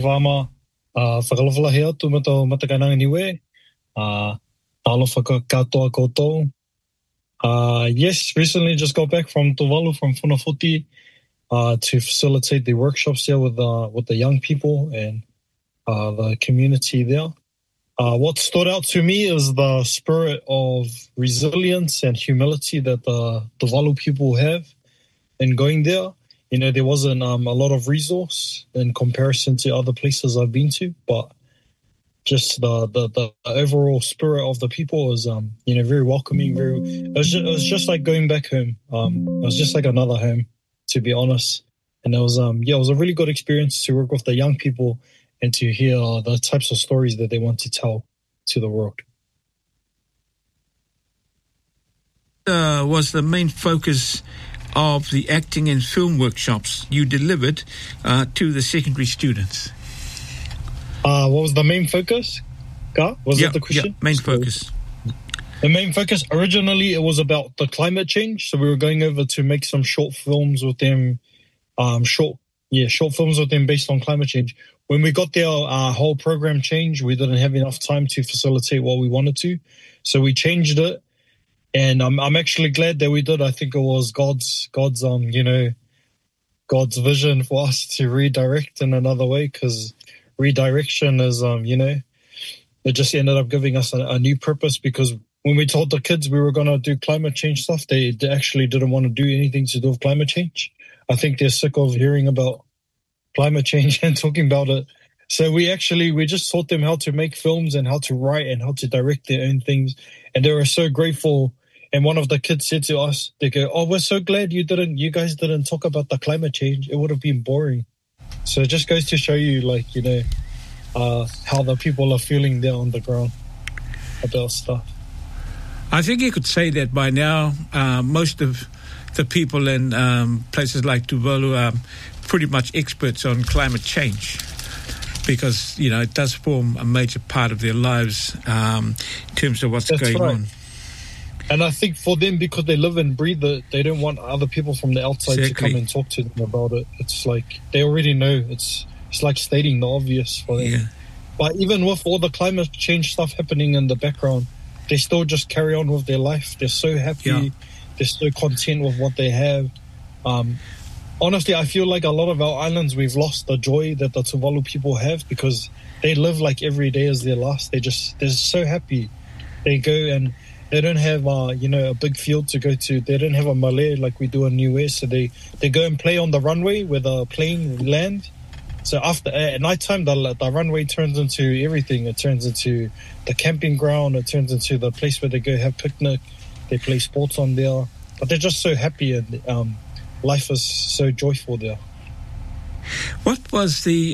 wama, whakalawhalahia tu matakainanga niwe, alofa katoa koutou. Yes, recently just got back from Tuvalu, from Funafuti, to facilitate the workshops there with the young people and the community there. What stood out to me is the spirit of resilience and humility that the Tuvalu people have in going there. You know, there wasn't a lot of resource in comparison to other places I've been to, but just the overall spirit of the people is, very welcoming. It was just like going back home. It was just like another home, to be honest. And it was a really good experience to work with the young people and to hear the types of stories that they want to tell to the world. Was the main focus of the acting and film workshops you delivered to the secondary students? What was the main focus? Was that the question? Main focus. The main focus, originally, it was about the climate change. So we were going over to make some short films with them, short films with them based on climate change. When we got there, our whole program changed. We didn't have enough time to facilitate what we wanted to. So we changed it. And I'm actually glad that we did. I think it was God's vision for us to redirect in another way, because redirection is, it just ended up giving us a new purpose, because when we told the kids we were going to do climate change stuff, they actually didn't want to do anything to do with climate change. I think they're sick of hearing about climate change and talking about it. So we just taught them how to make films and how to write and how to direct their own things. And they were so grateful. And one of the kids said to us, they go, "Oh, we're so glad you guys didn't talk about the climate change. It would have been boring." So it just goes to show you, how the people are feeling there on the ground about stuff. I think you could say that by now, most of the people in places like Tuvalu are pretty much experts on climate change, because, it does form a major part of their lives in terms of what's going on. And I think for them, because they live and breathe it, they don't want other people from the outside to come and talk to them about it. It's like they already know. It's like stating the obvious for them. Yeah. But even with all the climate change stuff happening in the background, they still just carry on with their life. They're so happy. Yeah. They're so content with what they have. Honestly, I feel like a lot of our islands, we've lost the joy that the Tuvalu people have, because they live like every day as their last. They're so happy. They go and they don't have, a big field to go to. They don't have a male like we do in Niue. So they go and play on the runway where the plane land. So at nighttime, the runway turns into everything. It turns into the camping ground. It turns into the place where they go have picnic. They play sports on there. But they're just so happy, and life is so joyful there. What was the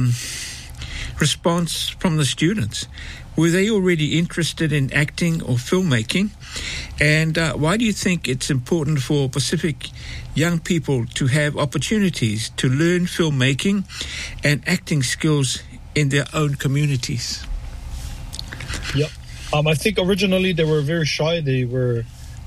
response from the students? Were they already interested in acting or filmmaking? And why do you think it's important for Pacific young people to have opportunities to learn filmmaking and acting skills in their own communities? Yep. I think originally they were very shy. They were,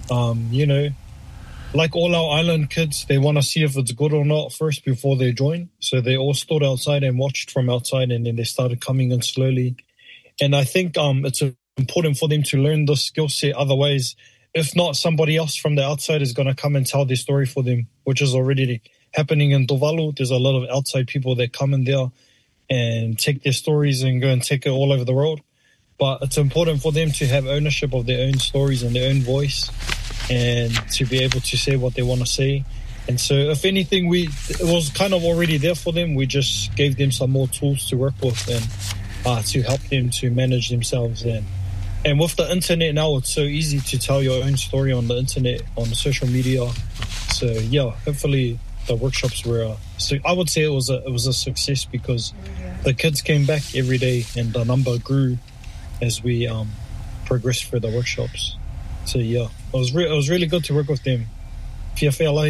like all our island kids, they want to see if it's good or not first before they join. So they all stood outside and watched from outside, and then they started coming in slowly. And I think it's important for them to learn the skill set. Otherwise, if not, somebody else from the outside is going to come and tell their story for them, which is already happening in Tuvalu. There's a lot of outside people that come in there and take their stories and go and take it all over the world. But it's important for them to have ownership of their own stories and their own voice, and to be able to say what they want to say. And so if anything, it was kind of already there for them. We just gave them some more tools to work with and to help them to manage themselves. And with the internet now, it's so easy to tell your own story on the internet, on the social media. So yeah, hopefully the workshops were, so I would say it was a success, because the kids came back every day and the number grew as we progressed through the workshops. So yeah, it was really good to work with them. They're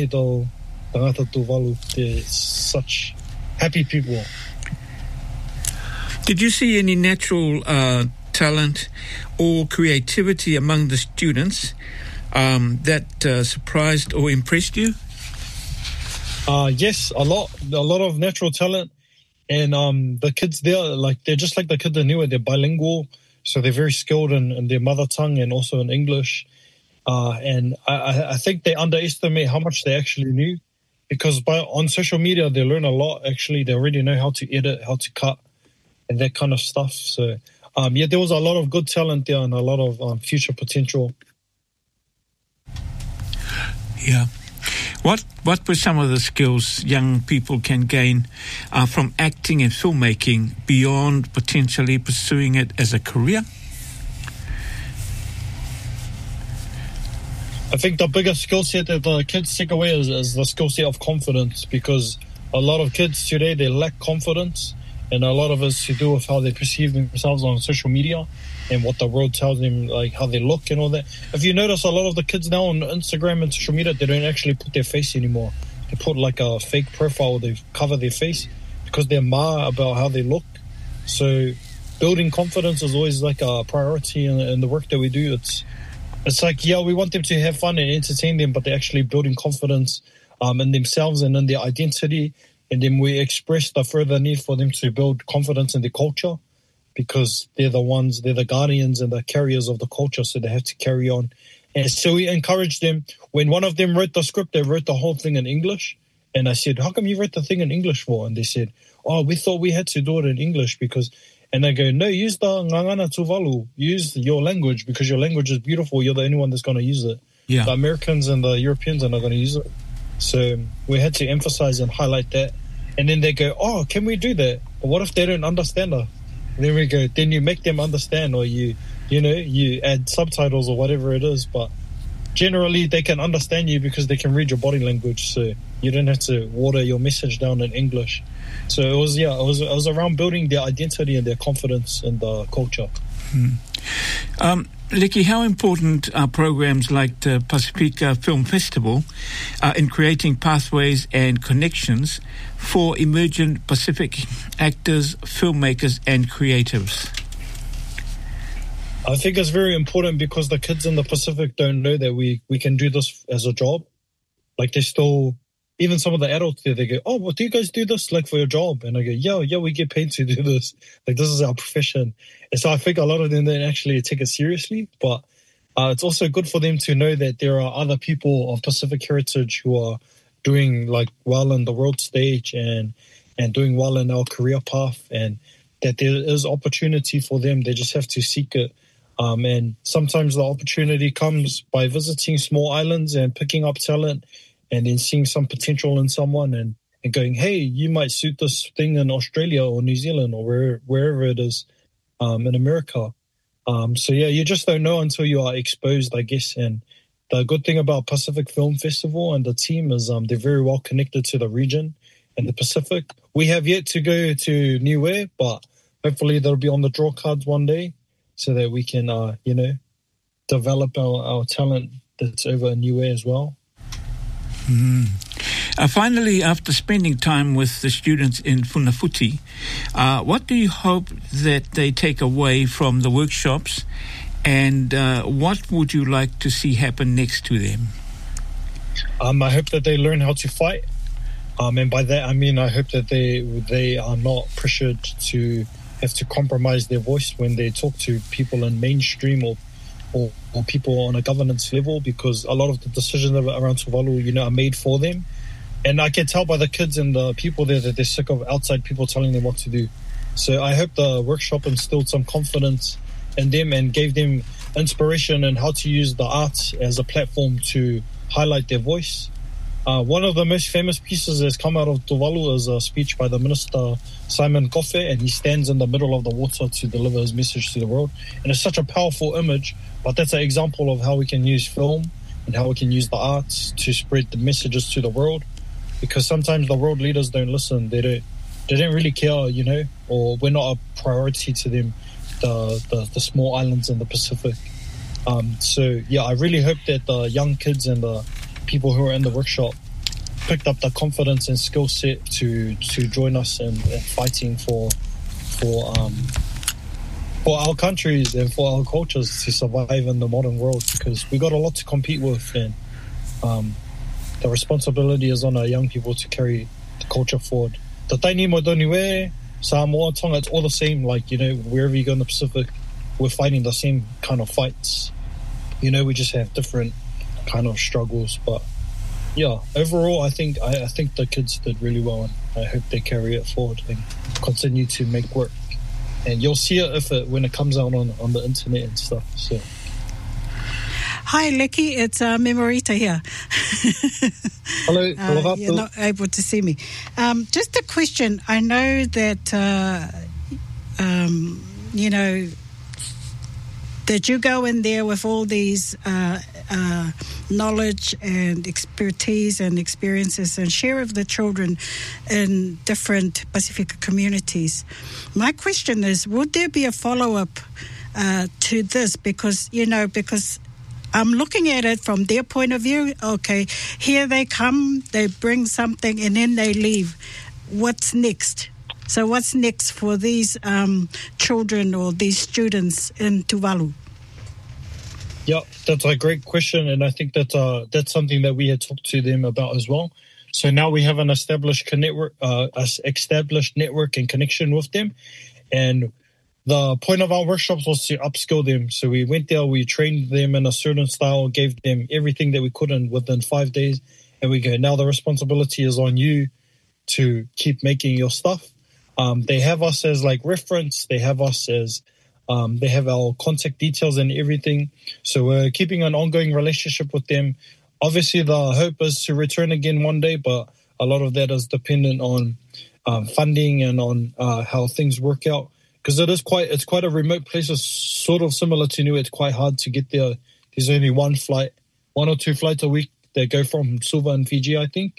such happy people. Did you see any natural talent or creativity among the students that surprised or impressed you? Yes, a lot of natural talent. And the kids there, like, they're just like the kids in Niue. They're bilingual, so they're very skilled in their mother tongue and also in English. And I think they underestimate how much they actually knew, because on social media they learn a lot. Actually, they already know how to edit, how to cut, and that kind of stuff. So there was a lot of good talent there and a lot of future potential. Yeah. What were some of the skills young people can gain from acting and filmmaking beyond potentially pursuing it as a career? I think the biggest skill set that the kids take away is the skill set of confidence, because a lot of kids today, they lack confidence, and a lot of it's to do with how they perceive themselves on social media and what the world tells them, like how they look and all that. If you notice, a lot of the kids now on Instagram and social media, they don't actually put their face anymore. They put like a fake profile where they cover their face because they're about how they look. So building confidence is always like a priority in the work that we do. It's like, yeah, we want them to have fun and entertain them, but they're actually building confidence in themselves and in their identity. And then we express the further need for them to build confidence in their culture, because they're the guardians and the carriers of the culture, so they have to carry on. And so we encourage them. When one of them wrote the script, they wrote the whole thing in English. And I said, how come you wrote the thing in English for? And they said, oh, we thought we had to do it in English because... And I go, no, use the Ngangana Tuvalu. Use your language, because your language is beautiful. You're the only one that's going to use it. Yeah. The Americans and the Europeans are not going to use it. So we had to emphasize and highlight that. And then they go, oh, can we do that? But what if they don't understand her? And then we go, then you make them understand, or you add subtitles or whatever it is. But generally they can understand you because they can read your body language. So you don't have to water your message down in English. So it was around building their identity and their confidence in the culture. Leki, how important are programs like the Pacifica Film Festival in creating pathways and connections for emergent Pacific actors, filmmakers, and creatives? I think it's very important because the kids in the Pacific don't know that we can do this as a job. Like, they still... Even some of the adults there, they go, oh, well, do you guys do this like for your job? And I go, yeah, we get paid to do this. Like, this is our profession. And so I think a lot of them don't actually take it seriously. But it's also good for them to know that there are other people of Pacific heritage who are doing like well in the world stage and doing well in our career path, and that there is opportunity for them. They just have to seek it. And sometimes the opportunity comes by visiting small islands and picking up talent, and then seeing some potential in someone and going, hey, you might suit this thing in Australia or New Zealand or wherever it is in America. So, yeah, you just don't know until you are exposed, I guess. And the good thing about Pacific Film Festival and the team is they're very well connected to the region and the Pacific. We have yet to go to Niue, but hopefully they'll be on the draw cards one day so that we can, develop our talent that's over in Niue as well. Finally, after spending time with the students in Funafuti, what do you hope that they take away from the workshops, and what would you like to see happen next to them? I hope that they learn how to fight. And by that, I mean, I hope that they are not pressured to have to compromise their voice when they talk to people in mainstream or people on a governance level, because a lot of the decisions around Tuvalu, are made for them. And I can tell by the kids and the people there that they're sick of outside people telling them what to do. So I hope the workshop instilled some confidence in them and gave them inspiration in how to use the arts as a platform to highlight their voice. One of the most famous pieces that's come out of Tuvalu is a speech by the Minister Simon Kofe, and he stands in the middle of the water to deliver his message to the world. And it's such a powerful image, but that's an example of how we can use film and how we can use the arts to spread the messages to the world. Because sometimes the world leaders don't listen. They don't really care, or we're not a priority to them, the small islands in the Pacific. So, yeah, I really hope that the young kids and the people who are in the workshop picked up the confidence and skill set to join us in fighting for our countries and for our cultures to survive in the modern world, because we got a lot to compete with, and the responsibility is on our young people to carry the culture forward. the Taini mo Niue, Samoa, Tonga, it's all the same. Like, you know, wherever you go in the Pacific, we're fighting the same kind of fights. You know, we just have different kind of struggles. But yeah, overall, I think the kids did really well, and I hope they carry it forward and continue to make work. And you'll see it when it comes out on the internet and stuff. So. Hi, Leki. It's Memorita here. Hello. You're not able to see me. Just a question. I know that, you know, that you go in there with all these knowledge and expertise and experiences and share with the children in different Pacific communities. My question is, would there be a follow-up to this? Because I'm looking at it from their point of view. Okay, here they come, they bring something, and then they leave. What's next? So what's next for these children or these students in Tuvalu? Yeah, that's a great question, and I think that's something that we had talked to them about as well. So now we have an established network and connection with them, and the point of our workshops was to upskill them. So we went there, we trained them in a certain style, gave them everything that we could within 5 days, and we go, now the responsibility is on you to keep making your stuff. They have us as like reference. They have us as they have our contact details and everything. So we're keeping an ongoing relationship with them. Obviously, the hope is to return again one day, but a lot of that is dependent on funding and on how things work out. Because it's quite a remote place. It's sort of similar to Niue. It's quite hard to get there. There's only one or two flights a week that go from Suva and Fiji, I think.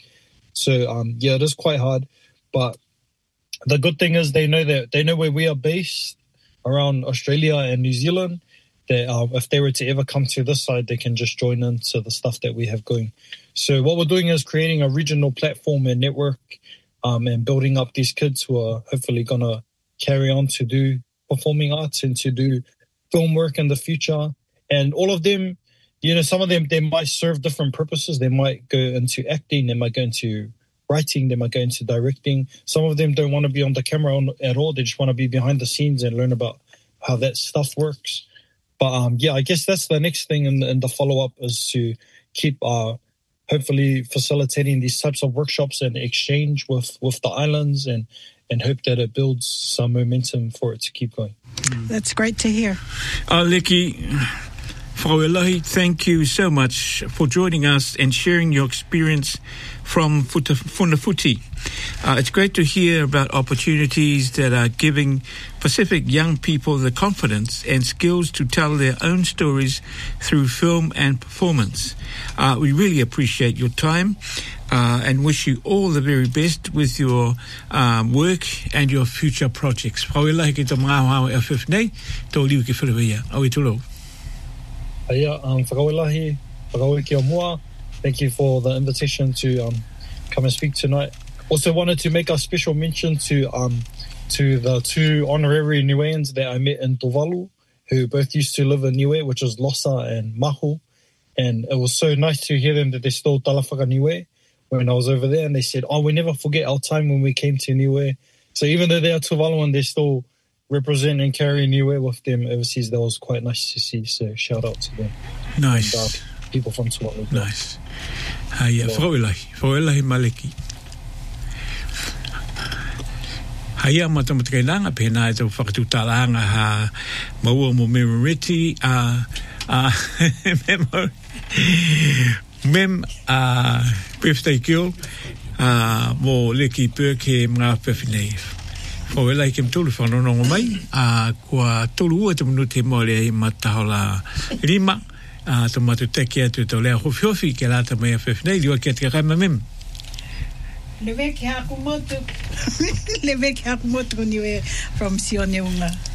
So yeah, it is quite hard. But the good thing is they know where we are based around Australia and New Zealand. That if they were to ever come to this side, they can just join into the stuff that we have going. So what we're doing is creating a regional platform and network, and building up these kids who are hopefully gonna carry on to do performing arts and to do film work in the future. And all of them, you know, some of them, they might serve different purposes. They might go into acting, they might go into writing, they might go into directing. Some of them don't want to be on the camera at all. They just want to be behind the scenes and learn about how that stuff works. But yeah, I guess that's the next thing in the follow-up is to keep hopefully facilitating these types of workshops and exchange with the islands and hope that it builds some momentum for it to keep going. That's great to hear. Leki, Whakawelahi, thank you so much for joining us and sharing your experience from Funafuti. It's great to hear about opportunities that are giving Pacific young people the confidence and skills to tell their own stories through film and performance. We really appreciate your time and wish you all the very best with your work and your future projects. Whakawelahi ki tō mga hao FF nei, tō liu ki whiriwia. Aui tūlou. Whakawelahi ki o mua. Thank you for the invitation to come and speak tonight. Also wanted to make a special mention to the two honorary Niueans that I met in Tuvalu, who both used to live in Niue, which is Losa and Mahu. And it was so nice to hear them that they still talawhaka Niue when I was over there. And they said, we never forget our time when we came to Niue. So even though they are Tuvaluan, they still represent and carry Niue with them overseas. That was quite nice to see. So shout out to them. Nice. And, people from Tuvalu. Nice. Whakawelahi Maleki. Haia matamatainanga pena e tau whakatutalaanga ha maua mo Memoriti birthday girl mo Leki Burke mga pewhinei. Whawelai kem tolu whanonongo mai kua tolu ua te minute mo le matahola rima to matu teki atu tau lea hofi ke lata mai a pewhinei liwa kia tika kaima mem. Leveki hakumotu Niue from Sioneunga.